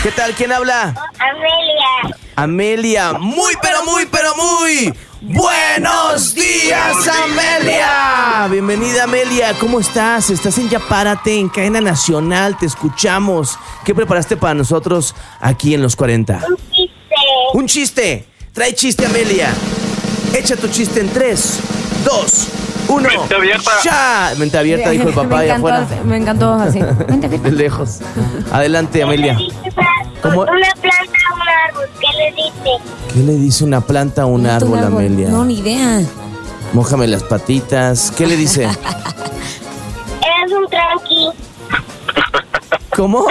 ¿Qué tal? ¿Quién habla? Amelia. Amelia. Muy, pero muy, pero muy. ¡Buenos días, Amelia! Bienvenida, Amelia. ¿Cómo estás? Estás en Ya Párate, en Cadena Nacional. Te escuchamos. ¿Qué preparaste para nosotros aquí en Los 40? Un chiste. ¡Un chiste! Trae chiste, Amelia. Echa tu chiste en 3, 2, 1. Mente abierta. ¡Ya! Mente abierta, dijo el papá allá afuera. Me encantó así. Mente abierta. De lejos. Adelante, Amelia. ¿Cómo? Una planta a un árbol. ¿Qué le dice? ¿Qué le dice una planta a un árbol, Amelia? No, ni idea. Mójame las patitas. ¿Qué le dice? Eres un tranqui. ¿Cómo?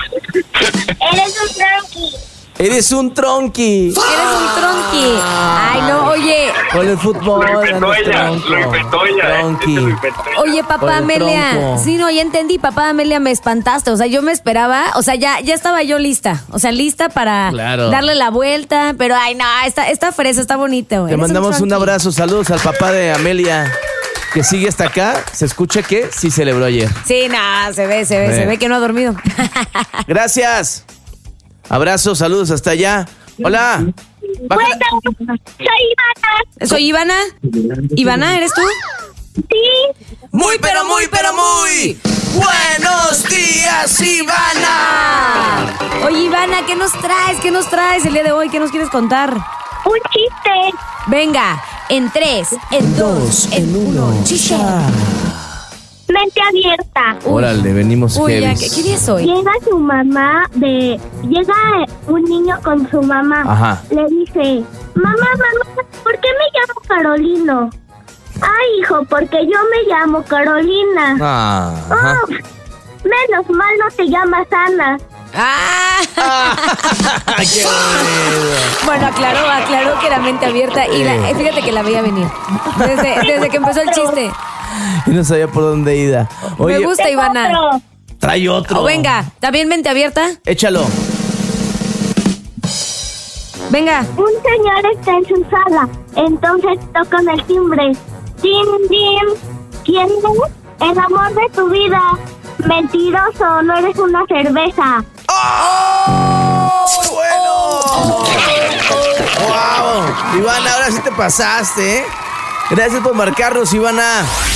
Eres un tranqui. Eres un tronqui. Eres un tronqui. Ay, no, oye. Con el fútbol. Lo inventó ando ella, tronco. lo inventó ella. Tronqui. Lo inventó ella. Oye, Con papá el Amelia. tronco. Sí, no, ya entendí, papá Amelia, me espantaste. O sea, yo me esperaba, o sea, ya estaba yo lista. O sea, lista para Claro. darle la vuelta. Pero, ay, no, está fresa, está bonito. Te mandamos un abrazo. Saludos al papá de Amelia, que sigue hasta acá. Se escucha que sí celebró ayer. Sí, no, se ve que no ha dormido. Gracias. Abrazos, saludos hasta allá. Hola. Bájala. Bueno, soy Ivana. ¿Soy Ivana? ¿Ivana, eres tú? Sí. Muy, pero muy, pero muy. Buenos días, Ivana. Oye, Ivana, ¿qué nos traes? ¿Qué nos traes el día de hoy? ¿Qué nos quieres contar? Un chiste. Venga, en 3, en 2, en 1. Chiste. Mente abierta. Órale, venimos Uy, ya, heavies. ¿qué día es hoy? Llega su mamá llega un niño con su mamá. Ajá. Le dice, mamá, ¿por qué me llamo Carolino? Ay, hijo, porque yo me llamo Carolina. Ajá. Oh, menos mal no te llamas Ana. ¡Ah! ¡Qué bonito! Bueno, aclaró que era mente abierta y fíjate que la veía venir. Desde que empezó el chiste. Y no sabía por dónde ir. Oye, Me gusta, Ivana. Otro. trae otro. Oh, venga, ¿también mente abierta? Échalo. Venga. Un señor está en su sala, entonces tocan el timbre. Jim, ¿quién es? El amor de tu vida. Mentiroso, no eres una cerveza. ¡Oh! ¡Muy bueno! ¡Wow! Ivana, ahora sí te pasaste, ¿eh? Gracias por marcarnos, Ivana.